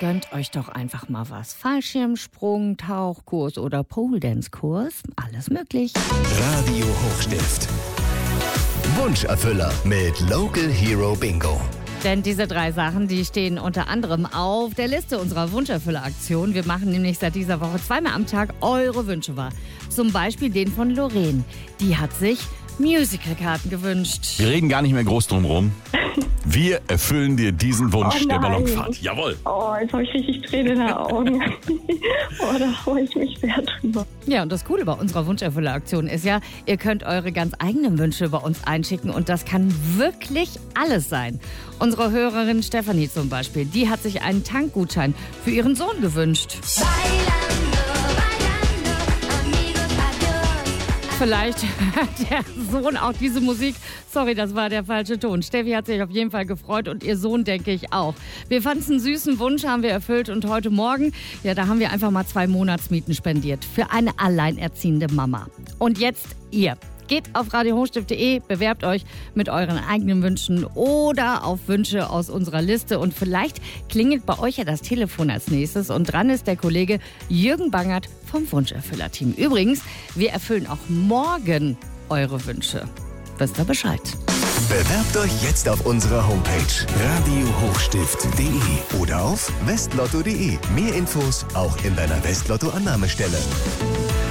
gönnt euch doch einfach mal was. Fallschirmsprung, Tauchkurs oder Pole-Dance-Kurs, alles möglich. Radio Hochstift. Wunscherfüller mit Local Hero Bingo. Denn diese 3 Sachen, die stehen unter anderem auf der Liste unserer Wunscherfüller-Aktion. Wir machen nämlich seit dieser Woche 2-mal am Tag eure Wünsche wahr. Zum Beispiel den von Lorraine. Die hat sich Musicalkarten gewünscht. Wir reden gar nicht mehr groß drum rum. Wir erfüllen dir diesen Wunsch der nein. Ballonfahrt. Jawohl. Oh, jetzt habe ich richtig Tränen in den Augen. Da freue ich mich sehr drüber. Ja, und das Coole bei unserer Wunscherfüller-Aktion ist ja, ihr könnt eure ganz eigenen Wünsche bei uns einschicken und das kann wirklich alles sein. Unsere Hörerin Stefanie zum Beispiel, die hat sich einen Tankgutschein für ihren Sohn gewünscht. Vielleicht hört der Sohn auch diese Musik. Sorry, das war der falsche Ton. Steffi hat sich auf jeden Fall gefreut und ihr Sohn, denke ich, auch. Wir fanden es einen süßen Wunsch, haben wir erfüllt. Und heute Morgen, ja, da haben wir einfach mal 2 Monatsmieten spendiert für eine alleinerziehende Mama. Und jetzt ihr. Geht auf radiohochstift.de, bewerbt euch mit euren eigenen Wünschen oder auf Wünsche aus unserer Liste. Und vielleicht klingelt bei euch ja das Telefon als nächstes. Und dran ist der Kollege Jürgen Bangert vom Wunscherfüller-Team. Übrigens, wir erfüllen auch morgen eure Wünsche. Wisst ihr Bescheid? Bewerbt euch jetzt auf unserer Homepage radiohochstift.de oder auf westlotto.de. Mehr Infos auch in deiner Westlotto-Annahmestelle.